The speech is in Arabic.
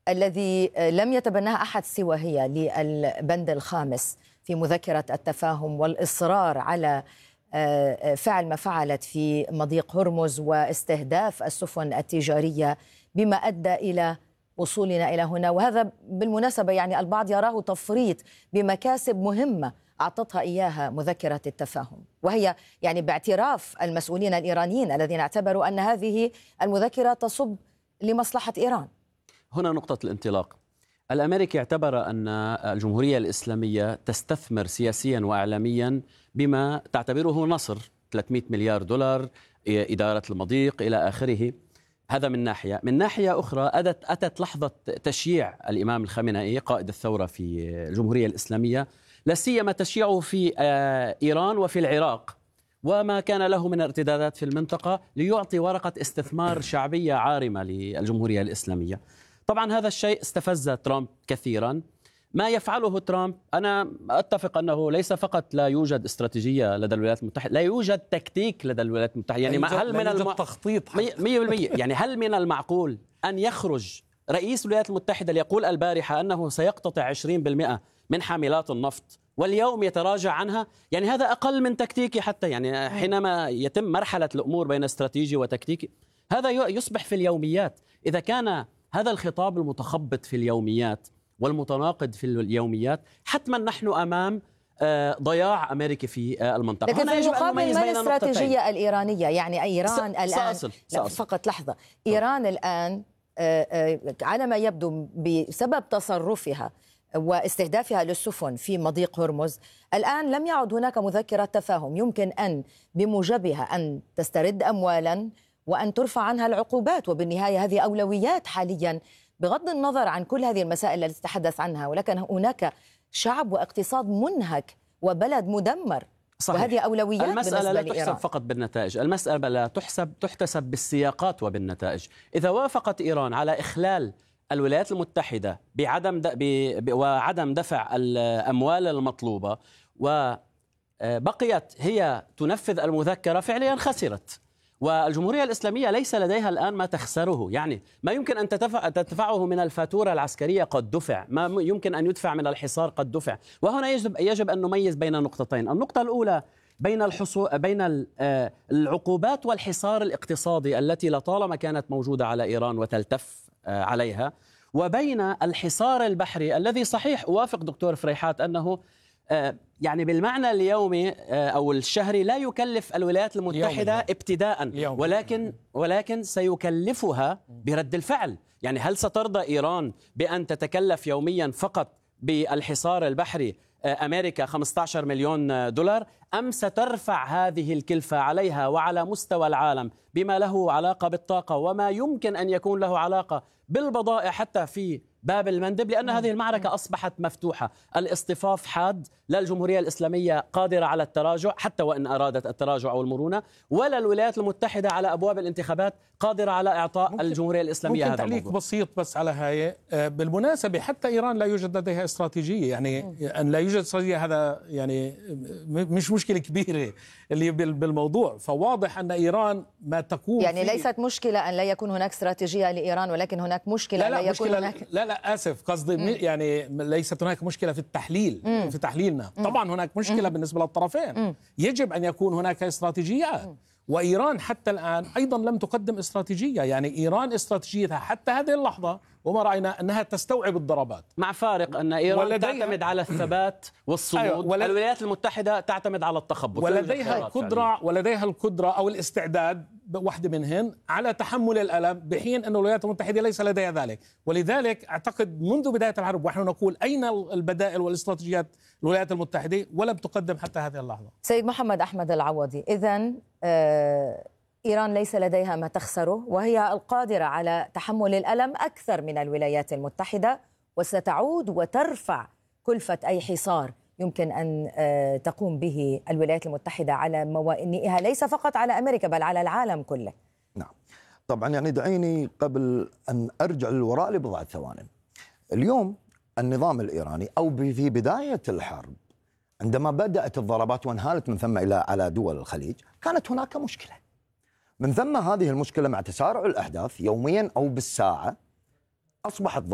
الذي لم يتبناه أحد سوى هي للبند الخامس في مذكرة التفاهم والإصرار على فعل ما فعلت في مضيق هرمز واستهداف السفن التجارية بما أدى إلى وصولنا إلى هنا. وهذا بالمناسبة يعني البعض يراه تفريط بمكاسب مهمة أعطتها إياها مذكرة التفاهم، وهي يعني باعتراف المسؤولين الإيرانيين الذين اعتبروا أن هذه المذكرة تصب لمصلحة إيران. هنا نقطة الانطلاق. الأمريكي اعتبر أن الجمهورية الإسلامية تستثمر سياسيا وإعلاميا بما تعتبره نصر، 300 مليار دولار، إدارة المضيق إلى آخره. هذا من ناحية. من ناحية أخرى أتت لحظة تشييع الإمام الخامنئي قائد الثورة في الجمهورية الإسلامية، لا سيما تشييعه في إيران وفي العراق وما كان له من ارتدادات في المنطقة، ليعطي ورقة استثمار شعبية عارمة للجمهورية الإسلامية. طبعا هذا الشيء استفز ترامب كثيرا. ما يفعله ترامب، أنا أتفق أنه ليس فقط لا يوجد استراتيجية لدى الولايات المتحدة، لا يوجد تكتيك لدى الولايات المتحدة. يعني هل من تخطيط 100%. يعني هل من المعقول أن يخرج رئيس الولايات المتحدة ليقول البارحة أنه سيقتطع 20% من حاملات النفط واليوم يتراجع عنها؟ يعني هذا أقل من تكتيكي حتى. يعني حينما يتم مرحلة الأمور بين استراتيجي وتكتيكي، هذا يصبح في اليوميات. إذا كان هذا الخطاب المتخبط في اليوميات والمتناقض في اليوميات، حتما نحن أمام ضياع أمريكي في المنطقة. لكن في المقابل ما الاستراتيجية الإيرانية؟ يعني إيران الآن فقط لحظة، إيران الآن على ما يبدو بسبب تصرفها واستهدافها للسفن في مضيق هرمز، الآن لم يعد هناك مذكرة تفاهم يمكن أن بموجبها أن تسترد أموالا وأن ترفع عنها العقوبات. وبالنهاية هذه أولويات حاليا بغض النظر عن كل هذه المسائل التي تتحدث عنها، ولكن هناك شعب واقتصاد منهك وبلد مدمر. صحيح. وهذه أولويات. المسألة لا تحسب فقط بالنتائج، المسألة لا تحتسب بالسياقات وبالنتائج. إذا وافقت إيران على إخلال الولايات المتحدة وعدم دفع الأموال المطلوبة وبقيت هي تنفذ المذكرة، فعليا خسرت. والجمهورية الإسلامية ليس لديها الآن ما تخسره. يعني ما يمكن أن تدفعه من الفاتورة العسكرية قد دفع، ما يمكن أن يدفع من الحصار قد دفع. وهنا يجب أن نميز بين نقطتين. النقطة الأولى بين العقوبات والحصار الاقتصادي التي لطالما كانت موجودة على إيران وتلتف عليها، وبين الحصار البحري الذي صحيح أوافق دكتور فريحات أنه يعني بالمعنى اليومي أو الشهري لا يكلف الولايات المتحدة ابتداء، ولكن سيكلفها برد الفعل. يعني هل سترضى إيران بأن تتكلف يوميا فقط بالحصار البحري أمريكا 15 مليون دولار، أم سترفع هذه الكلفة عليها وعلى مستوى العالم بما له علاقة بالطاقة وما يمكن أن يكون له علاقة بالبضائع حتى في باب المندب؟ لأن هذه المعركة أصبحت مفتوحة. الاصطفاف حاد، لا الجمهورية الإسلامية قادرة على التراجع حتى وإن أرادت التراجع أو المرونة، ولا الولايات المتحدة على أبواب الانتخابات قادرة على إعطاء الجمهورية الإسلامية هذا الموضوع. ممكن تعليق بسيط بس على هاي. بالمناسبة حتى إيران لا يوجد لديها استراتيجية. يعني أن لا يوجد استراتيجية هذا يعني مش مشكلة كبيرة اللي بالموضوع. فواضح أن إيران ما تقوم يعني ليست مشكلة أن لا يكون هناك استراتيجية لإيران، ولكن هناك مشكلة لا يكون هناك. لا آسف، قصدي يعني ليست هناك مشكلة في التحليل في تحليلنا. طبعا هناك مشكلة بالنسبة للطرفين. يجب أن يكون هناك استراتيجيات، وإيران حتى الآن أيضا لم تقدم استراتيجية. يعني إيران استراتيجيتها حتى هذه اللحظة وما رأينا أنها تستوعب الضربات، مع فارق أن إيران تعتمد على الثبات والصمود. أيوة. الولايات المتحدة تعتمد على التخبط. ولديها القدرة أو الاستعداد، واحدة منهن، على تحمل الألم، بحين أن الولايات المتحدة ليس لديها ذلك. ولذلك أعتقد منذ بداية الحرب ونحن نقول أين البدائل والاستراتيجيات الولايات المتحدة، ولم تقدم حتى هذه اللحظة. سيد محمد أحمد العوضي، إذن إيران ليس لديها ما تخسره، وهي القادرة على تحمل الألم أكثر من الولايات المتحدة، وستعود وترفع كلفة أي حصار يمكن أن تقوم به الولايات المتحدة على موانئها، ليس فقط على أمريكا بل على العالم كله. نعم طبعا. يعني دعيني قبل أن أرجع للوراء لبضعة ثوان. اليوم النظام الإيراني أو في بداية الحرب عندما بدأت الضربات وانهالت من ثم إلى على دول الخليج، كانت هناك مشكلة. من ثم هذه المشكلة مع تسارع الأحداث يوميا أو بالساعة أصبحت